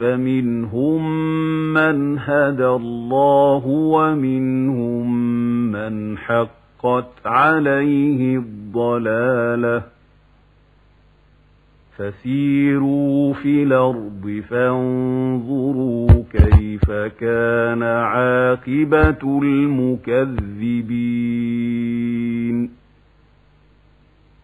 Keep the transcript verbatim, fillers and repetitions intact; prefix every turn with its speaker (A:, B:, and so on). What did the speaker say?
A: فمنهم من هدى الله ومنهم من حقت عليه الضلالة فسيروا في الأرض فانظروا كيف كان عاقبة المكذبين